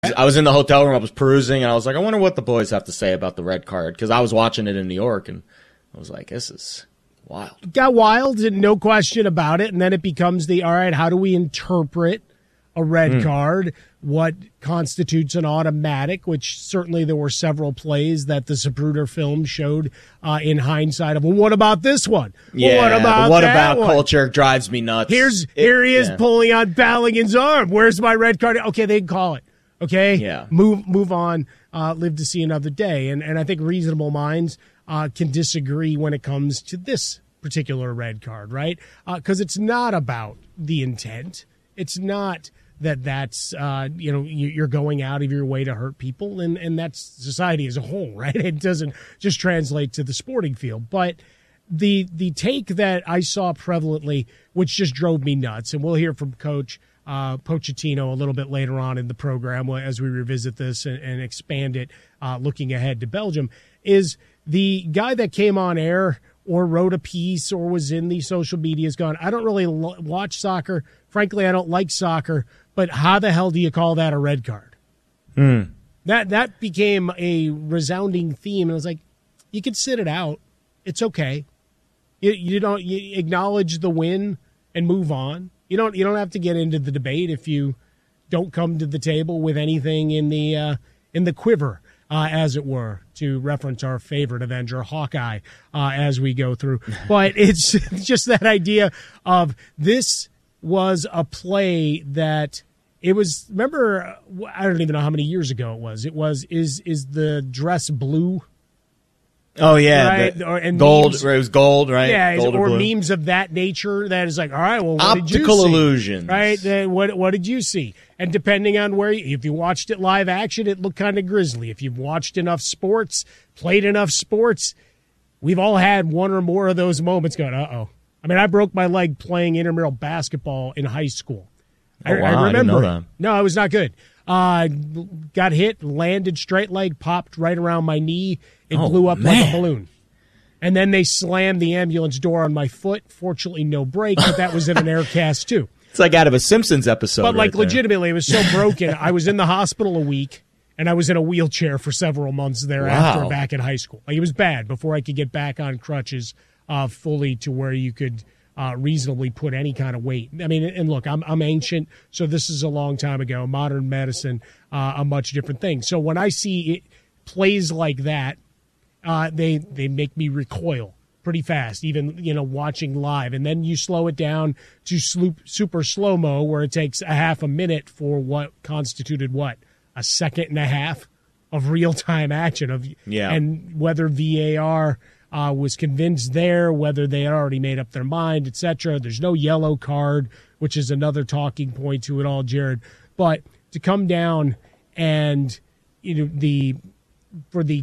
I was in the hotel room, I was perusing, and I was like, I wonder what the boys have to say about the red card, because I was watching it in New York, and I was like, this is wild. It got wild, and no question about it, and then it becomes all right, how do we interpret a red card? What constitutes an automatic, which certainly there were several plays that the Zapruder film showed in hindsight of, well, what about this one? Yeah, well, what about one? Culture drives me nuts. Here he is pulling on Balogun's arm. Where's my red card? Okay, they can call it. Okay, yeah. Move on. Live to see another day. And I think reasonable minds can disagree when it comes to this particular red card, right? Because it's not about the intent. It's not that's you're going out of your way to hurt people, and that's society as a whole, right? It doesn't just translate to the sporting field, but the take that I saw prevalently, which just drove me nuts, and we'll hear from Coach Pochettino a little bit later on in the program as we revisit this and expand it, looking ahead to Belgium, is the guy that came on air or wrote a piece or was in the social media has gone, I don't really watch soccer. Frankly, I don't like soccer, but how the hell do you call that a red card? That became a resounding theme. And I was like, you can sit it out. It's okay. You acknowledge the win and move on. You don't have to get into the debate if you don't come to the table with anything in the quiver, as it were, to reference our favorite Avenger, Hawkeye, as we go through. But it's just that idea of this was a play that it was. Remember, I don't even know how many years ago it was. Is the dress blue? Oh, yeah. Right? And gold. Memes, it was gold, right? Yeah, gold or blue. Memes of that nature that is like, all right, well, what optical did you see? Illusions. Right? What did you see? And depending on if you watched it live action, it looked kind of grisly. If you've watched enough sports, played enough sports, we've all had one or more of those moments going, uh-oh. I mean, I broke my leg playing intramural basketball in high school. Oh, wow, I remember. I didn't know that. No, it was not good. Got hit, landed straight leg, popped right around my knee. It blew up like a balloon. And then they slammed the ambulance door on my foot. Fortunately, no break, but that was in an air cast, too. It's like out of a Simpsons episode. But, right legitimately, it was so broken. I was in the hospital a week, and I was in a wheelchair for several months thereafter back in high school. Like, it was bad before I could get back on crutches fully to where you could reasonably put any kind of weight. I mean, and look, I'm ancient, so this is a long time ago. Modern medicine, a much different thing. So when I see plays like that, they make me recoil pretty fast, even, watching live. And then you slow it down to super slow-mo where it takes a half a minute for what constituted a second and a half of real-time action and whether VAR was convinced there, whether they had already made up their mind, etc. There's no yellow card, which is another talking point to it all, Jared. But to come down and for the